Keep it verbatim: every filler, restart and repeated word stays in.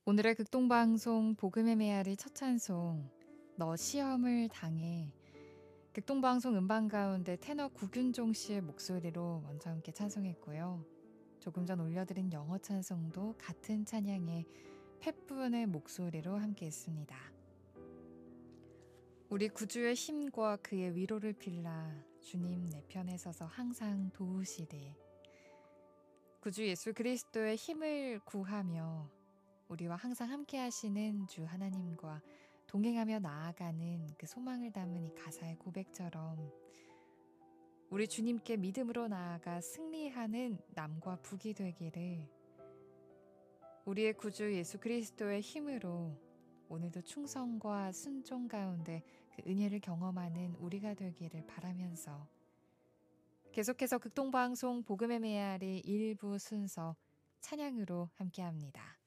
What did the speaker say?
오늘의 극동방송 복음의 메아리 첫 찬송 너 시험을 당해. 극동방송 음반 가운데 테너 구균종 씨의 목소리로 먼저 함께 찬송했고요. 조금 전 올려드린 영어 찬송도 같은 찬양의 팻분의 목소리로 함께 했습니다. 우리 구주의 힘과 그의 위로를 빌라 주님 내 편에 서서 항상 도우시되. 구주 예수 그리스도의 힘을 구하며 우리와 항상 함께 하시는 주 하나님과 동행하며 나아가는 그 소망을 담은 이 가사의 고백처럼 우리 주님께 믿음으로 나아가 승리하는 남과 북이 되기를 우리의 구주 예수 그리스도의 힘으로 오늘도 충성과 순종 가운데 그 은혜를 경험하는 우리가 되기를 바라면서 계속해서 극동방송 복음의 메아리 일부 순서 찬양으로 함께합니다.